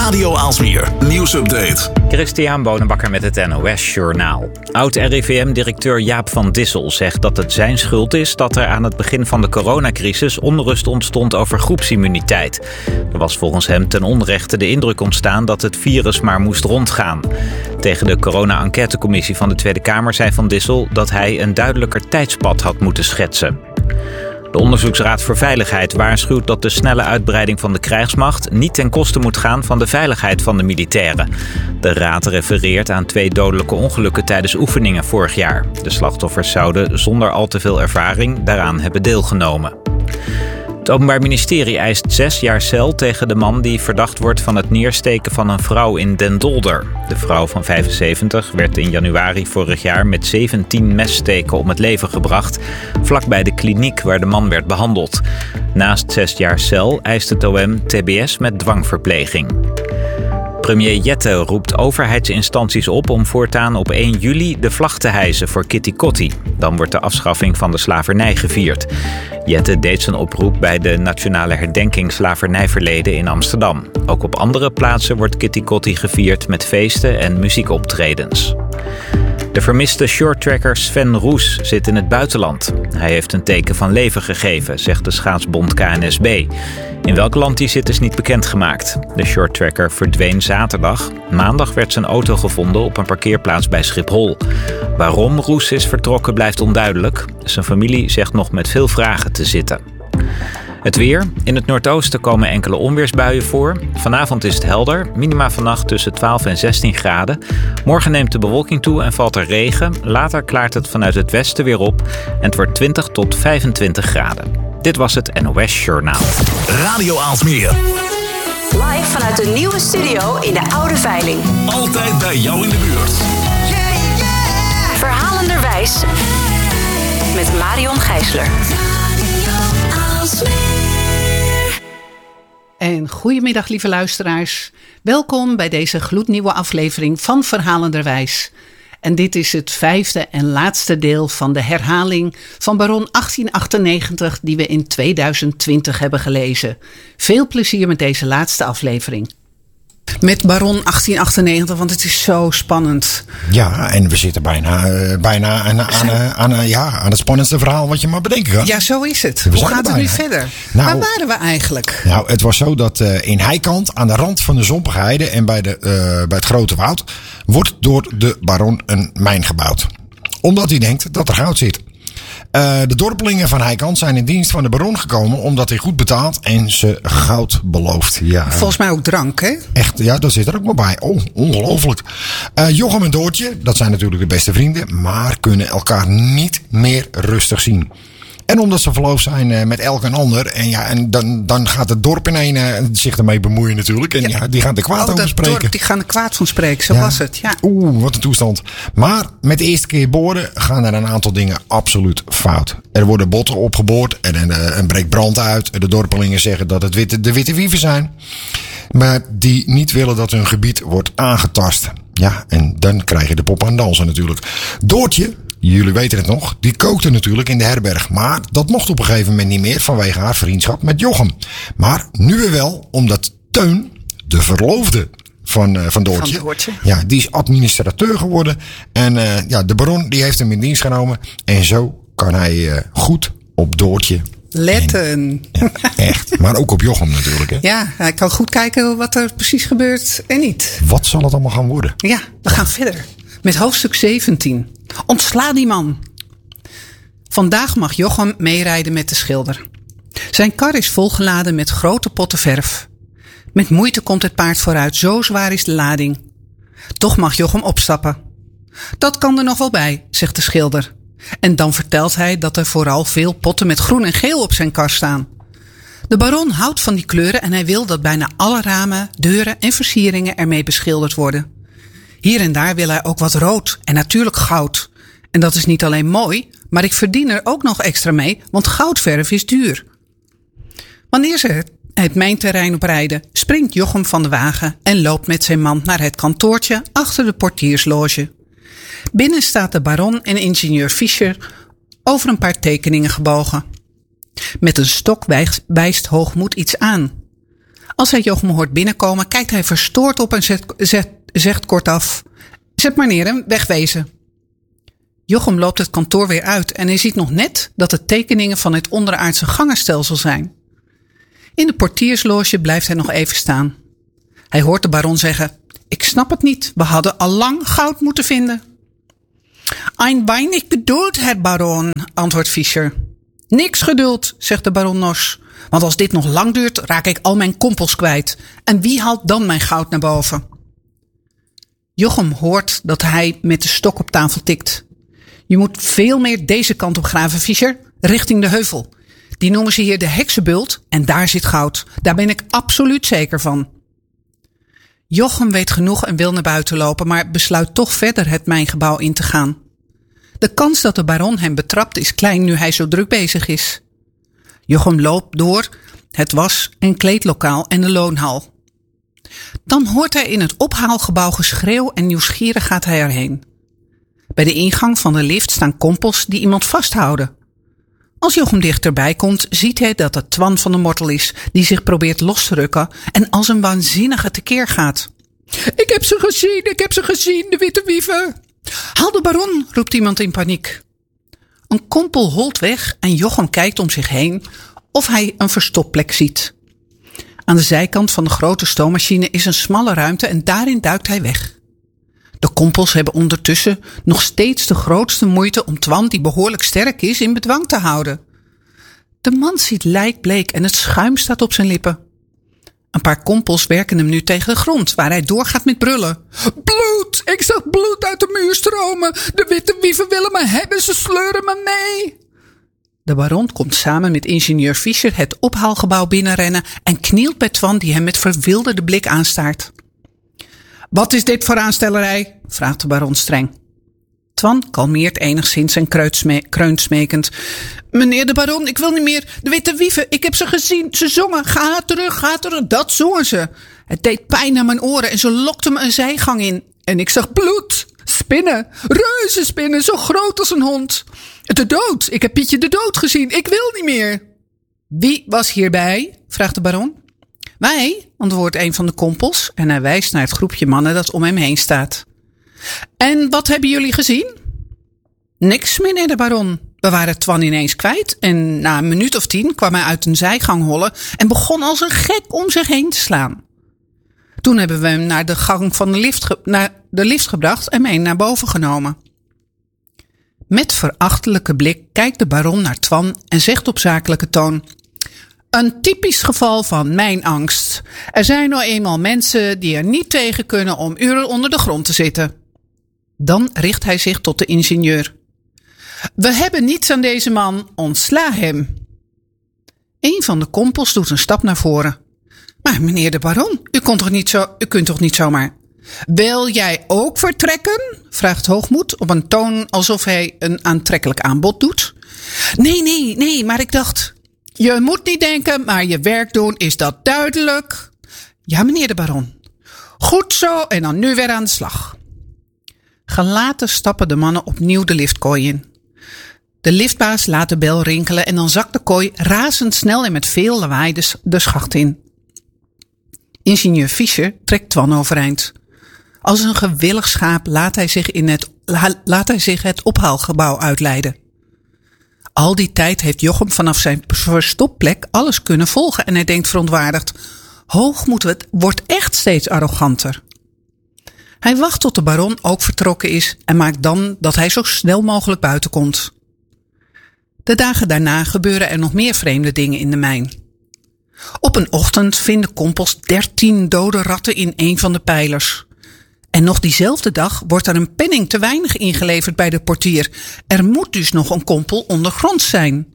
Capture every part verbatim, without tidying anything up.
Radio Aalsmeer, nieuwsupdate. Christian Bonenbakker met het N O S Journaal. Oud-R I V M-directeur Jaap van Dissel zegt dat het zijn schuld is dat er aan het begin van de coronacrisis onrust ontstond over groepsimmuniteit. Er was volgens hem ten onrechte de indruk ontstaan dat het virus maar moest rondgaan. Tegen de corona-enquêtecommissie van de Tweede Kamer zei Van Dissel dat hij een duidelijker tijdspad had moeten schetsen. De Onderzoeksraad voor Veiligheid waarschuwt dat de snelle uitbreiding van de krijgsmacht niet ten koste moet gaan van de veiligheid van de militairen. De raad refereert aan twee dodelijke ongelukken tijdens oefeningen vorig jaar. De slachtoffers zouden zonder al te veel ervaring daaraan hebben deelgenomen. Het Openbaar Ministerie eist zes jaar cel tegen de man die verdacht wordt van het neersteken van een vrouw in Den Dolder. De vrouw van vijfenzeventig werd in januari vorig jaar met zeventien messteken om het leven gebracht, vlakbij de kliniek waar de man werd behandeld. Naast zes jaar cel eist het O M T B S met dwangverpleging. Premier Jette roept overheidsinstanties op om voortaan op één juli de vlag te hijsen voor Kitty Kotti. Dan wordt de afschaffing van de slavernij gevierd. Jette deed zijn oproep bij de Nationale Herdenking Slavernijverleden in Amsterdam. Ook op andere plaatsen wordt Kitty Kotti gevierd met feesten en muziekoptredens. De vermiste shorttracker Sven Roes zit in het buitenland. Hij heeft een teken van leven gegeven, zegt de schaatsbond K N S B. In welk land hij zit is niet bekendgemaakt. De shorttracker verdween zaterdag. Maandag werd zijn auto gevonden op een parkeerplaats bij Schiphol. Waarom Roes is vertrokken blijft onduidelijk. Zijn familie zegt nog met veel vragen te zitten. Het weer. In het noordoosten komen enkele onweersbuien voor. Vanavond is het helder. Minima vannacht tussen twaalf en zestien graden. Morgen neemt de bewolking toe en valt er regen. Later klaart het vanuit het westen weer op. En het wordt twintig tot vijfentwintig graden. Dit was het N O S Journaal. Radio Aalsmeer. Live vanuit de nieuwe studio in de Oude Veiling. Altijd bij jou in de buurt. Yeah, yeah. Verhalenderwijs met Marion Gijsler. En goedemiddag lieve luisteraars. Welkom bij deze gloednieuwe aflevering van Verhalenderwijs. En dit is het vijfde en laatste deel van de herhaling van Baron achttien achtennegentig die we in tweeduizend twintig hebben gelezen. Veel plezier met deze laatste aflevering. Met Baron achttien achtennegentig, want het is zo spannend. Ja, en we zitten bijna, uh, bijna aan, aan, aan, aan, ja, aan het spannendste verhaal wat je maar bedenken kan. Ja, zo is het. We Hoe gaat het nu verder? Nou, waar waren we eigenlijk? Nou, het was zo dat uh, in Heikant, aan de rand van de Zompige Heide en bij, de, uh, bij het Grote Woud, wordt door de baron een mijn gebouwd. Omdat hij denkt dat er goud zit. Uh, de dorpelingen van Heikant zijn in dienst van de baron gekomen omdat hij goed betaalt en ze goud belooft. Ja. Volgens mij ook drank, hè? Echt, ja, dat zit er ook maar bij. Oh, ongelooflijk. Uh, Jochem en Doortje, dat zijn natuurlijk de beste vrienden, maar kunnen elkaar niet meer rustig zien. En omdat ze verloofd zijn uh, met elk een ander. En ja, en dan, dan gaat het dorp ineen uh, zich ermee bemoeien natuurlijk. En ja, ja die gaan er kwaad oh, over spreken. Dorp, die gaan er kwaad van spreken, zo ja. was het. Ja. Oeh, wat een toestand. Maar met de eerste keer boren gaan er een aantal dingen absoluut fout. Er worden botten opgeboord en er, uh, er breekt brand uit. De dorpelingen zeggen dat het witte, de witte wieven zijn. Maar die niet willen dat hun gebied wordt aangetast. Ja, en dan krijg je de pop aan dansen natuurlijk. Doortje, jullie weten het nog, die kookte natuurlijk in de herberg. Maar dat mocht op een gegeven moment niet meer vanwege haar vriendschap met Jochem. Maar nu weer wel, omdat Teun, de verloofde van, uh, van Doortje, van Doortje, ja, die is administrateur geworden. En uh, ja, de baron die heeft hem in dienst genomen. En zo kan hij uh, goed op Doortje letten. En, ja, echt. Maar ook op Jochem natuurlijk. Hè? Ja, hij kan goed kijken wat er precies gebeurt en niet. Wat zal het allemaal gaan worden? Ja, we gaan verder. Met hoofdstuk zeventien. Ontsla die man. Vandaag mag Jochem meerijden met de schilder. Zijn kar is volgeladen met grote potten verf. Met moeite komt het paard vooruit, zo zwaar is de lading. Toch mag Jochem opstappen. Dat kan er nog wel bij, zegt de schilder. En dan vertelt hij dat er vooral veel potten met groen en geel op zijn kar staan. De baron houdt van die kleuren en hij wil dat bijna alle ramen, deuren en versieringen ermee beschilderd worden. Hier en daar wil hij ook wat rood en natuurlijk goud. En dat is niet alleen mooi, maar ik verdien er ook nog extra mee, want goudverf is duur. Wanneer ze het mijnterrein oprijden, springt Jochem van de wagen en loopt met zijn mand naar het kantoortje achter de portiersloge. Binnen staat de baron en ingenieur Fischer over een paar tekeningen gebogen. Met een stok wijst Hoogmoed iets aan. Als hij Jochem hoort binnenkomen, kijkt hij verstoord op en zet, zet, zegt kortaf: "Zet maar neer en wegwezen." Jochem loopt het kantoor weer uit en hij ziet nog net dat het tekeningen van het onderaardse gangenstelsel zijn. In de portiersloge blijft hij nog even staan. Hij hoort de baron zeggen: "Ik snap het niet, we hadden al lang goud moeten vinden." "Ein weinig geduld, Herr Baron," antwoordt Fischer. "Niks geduld," zegt de baron nors. "Want als dit nog lang duurt, raak ik al mijn kompels kwijt. En wie haalt dan mijn goud naar boven?" Jochem hoort dat hij met de stok op tafel tikt. "Je moet veel meer deze kant op graven, Fischer, richting de heuvel. Die noemen ze hier de heksenbult en daar zit goud. Daar ben ik absoluut zeker van." Jochem weet genoeg en wil naar buiten lopen, maar besluit toch verder het mijngebouw in te gaan. De kans dat de baron hem betrapt is klein nu hij zo druk bezig is. Jochem loopt door het was- en kleedlokaal en de loonhal. Dan hoort hij in het ophaalgebouw geschreeuw en nieuwsgierig gaat hij erheen. Bij de ingang van de lift staan kompels die iemand vasthouden. Als Jochem dichterbij komt, ziet hij dat het Twan van de Mortel is, die zich probeert los te rukken en als een waanzinnige tekeer gaat. "Ik heb ze gezien, ik heb ze gezien, de witte wieven." "Haal de baron," roept iemand in paniek. Een kompel holt weg en Jochem kijkt om zich heen of hij een verstopplek ziet. Aan de zijkant van de grote stoommachine is een smalle ruimte en daarin duikt hij weg. De kompels hebben ondertussen nog steeds de grootste moeite om Twan, die behoorlijk sterk is, in bedwang te houden. De man ziet lijkbleek en het schuim staat op zijn lippen. Een paar kompels werken hem nu tegen de grond, waar hij doorgaat met brullen. "Bloed! Ik zag bloed uit de muur stromen! De witte wieven willen me hebben, ze sleuren me mee!" De baron komt samen met ingenieur Fischer het ophaalgebouw binnenrennen en knielt bij Twan, die hem met verwilderde blik aanstaart. "Wat is dit voor aanstellerij?" vraagt de baron streng. Twan kalmeert enigszins en kreunt smekend. "Meneer de baron, ik wil niet meer. De witte wieven, ik heb ze gezien. Ze zongen. Ga terug, ga terug." Dat zongen ze. Het deed pijn aan mijn oren en ze lokten me een zijgang in. En ik zag bloed. Spinnen. Reuzenspinnen, zo groot als een hond. De dood. Ik heb Pietje de dood gezien. Ik wil niet meer. "Wie was hierbij?" vraagt de baron. "Wij," antwoordt een van de kompels en hij wijst naar het groepje mannen dat om hem heen staat. "En wat hebben jullie gezien?" "Niks, meneer de baron. We waren Twan ineens kwijt en na een minuut of tien kwam hij uit een zijgang hollen en begon als een gek om zich heen te slaan. Toen hebben we hem naar de gang van de lift, ge- naar de lift gebracht en mee naar boven genomen." Met verachtelijke blik kijkt de baron naar Twan en zegt op zakelijke toon: "Een typisch geval van mijn angst. Er zijn nou eenmaal mensen die er niet tegen kunnen om uren onder de grond te zitten." Dan richt hij zich tot de ingenieur. "We hebben niets aan deze man, ontsla hem." Een van de kompels doet een stap naar voren. "Maar meneer de baron, u, kon toch niet zo, u kunt toch niet zomaar..." "Wil jij ook vertrekken?" vraagt Hoogmoed op een toon alsof hij een aantrekkelijk aanbod doet. Nee, nee, nee, maar ik dacht..." "Je moet niet denken, maar je werk doen, is dat duidelijk?" "Ja, meneer de baron." "Goed zo, en dan nu weer aan de slag." Gelaten stappen de mannen opnieuw de liftkooi in. De liftbaas laat de bel rinkelen en dan zakt de kooi razendsnel en met veel lawaai de, de schacht in. Ingenieur Fischer trekt Twan overeind. Als een gewillig schaap laat hij zich, in het, laat hij zich het ophaalgebouw uitleiden. Al die tijd heeft Jochem vanaf zijn verstopplek alles kunnen volgen en hij denkt verontwaardigd: Hoogmoed wordt echt steeds arroganter. Hij wacht tot de baron ook vertrokken is en maakt dan dat hij zo snel mogelijk buiten komt. De dagen daarna gebeuren er nog meer vreemde dingen in de mijn. Op een ochtend vinden kompels dertien dode ratten in een van de pijlers. En nog diezelfde dag wordt er een penning te weinig ingeleverd bij de portier. Er moet dus nog een kompel ondergronds zijn.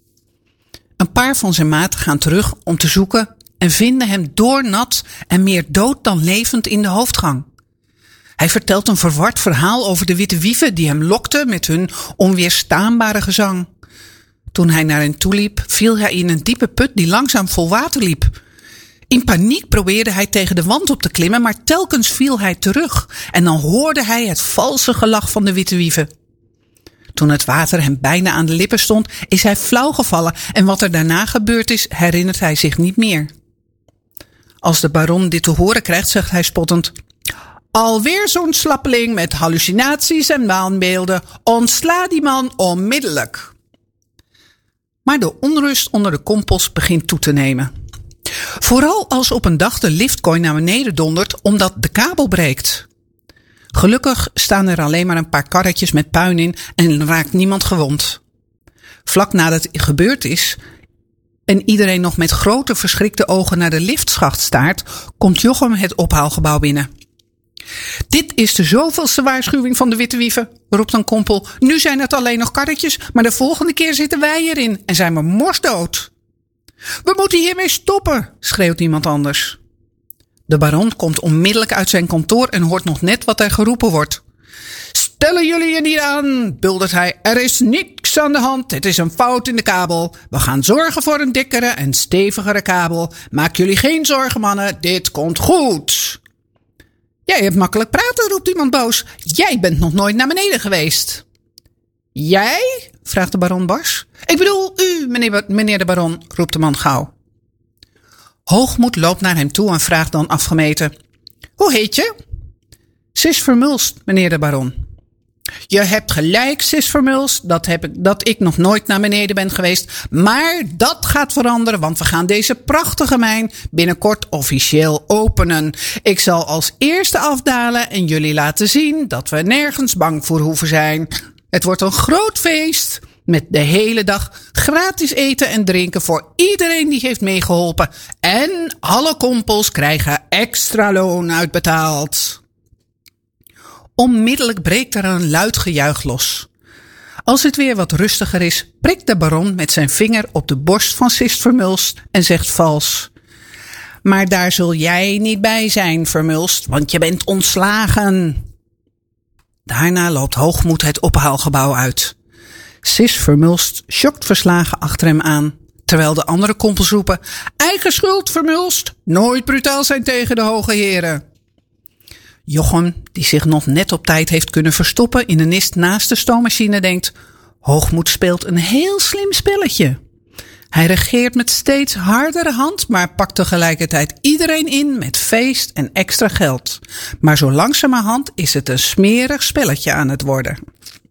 Een paar van zijn maten gaan terug om te zoeken en vinden hem doornat en meer dood dan levend in de hoofdgang. Hij vertelt een verward verhaal over de witte wieven die hem lokten met hun onweerstaanbare gezang. Toen hij naar hen toeliep, viel hij in een diepe put die langzaam vol water liep. In paniek probeerde hij tegen de wand op te klimmen, maar telkens viel hij terug en dan hoorde hij het valse gelach van de witte wieven. Toen het water hem bijna aan de lippen stond, is hij flauw gevallen en wat er daarna gebeurd is, herinnert hij zich niet meer. Als de baron dit te horen krijgt, zegt hij spottend: alweer zo'n slappeling met hallucinaties en waanbeelden. Ontsla die man onmiddellijk. Maar de onrust onder de kompels begint toe te nemen. Vooral als op een dag de liftkooi naar beneden dondert omdat de kabel breekt. Gelukkig staan er alleen maar een paar karretjes met puin in en raakt niemand gewond. Vlak nadat het gebeurd is en iedereen nog met grote verschrikte ogen naar de liftschacht staart, komt Jochem het ophaalgebouw binnen. Dit is de zoveelste waarschuwing van de witte wieven, roept een kompel. Nu zijn het alleen nog karretjes, maar de volgende keer zitten wij erin en zijn we morsdood. We moeten hiermee stoppen, schreeuwt iemand anders. De baron komt onmiddellijk uit zijn kantoor en hoort nog net wat er geroepen wordt. Stellen jullie je niet aan, buldert hij. Er is niks aan de hand, het is een fout in de kabel. We gaan zorgen voor een dikkere en stevigere kabel. Maak jullie geen zorgen, mannen, dit komt goed. Jij hebt makkelijk praten, roept iemand boos. Jij bent nog nooit naar beneden geweest. Jij? Vraagt de baron bars. Ik bedoel u, meneer, meneer de baron, roept de man gauw. Hoogmoed loopt naar hem toe en vraagt dan afgemeten: hoe heet je? Sis Vermulst, meneer de baron. Je hebt gelijk, Sis Vermulst, dat, heb ik, dat ik nog nooit naar beneden ben geweest. Maar dat gaat veranderen, want we gaan deze prachtige mijn binnenkort officieel openen. Ik zal als eerste afdalen en jullie laten zien dat we nergens bang voor hoeven zijn. Het wordt een groot feest met de hele dag gratis eten en drinken voor iedereen die heeft meegeholpen. En alle kompels krijgen extra loon uitbetaald. Onmiddellijk breekt er een luid gejuich los. Als het weer wat rustiger is, prikt de baron met zijn vinger op de borst van Sis Vermulst en zegt vals: maar daar zul jij niet bij zijn, Vermulst, want je bent ontslagen. Daarna loopt Hoogmoed het ophaalgebouw uit. Sis Vermulst sjokt verslagen achter hem aan, terwijl de andere kompels roepen: eigen schuld, Vermulst, nooit brutaal zijn tegen de hoge heren. Jochem, die zich nog net op tijd heeft kunnen verstoppen in een nist naast de stoommachine, denkt: Hoogmoed speelt een heel slim spelletje. Hij regeert met steeds hardere hand, maar pakt tegelijkertijd iedereen in met feest en extra geld. Maar zo langzamerhand is het een smerig spelletje aan het worden.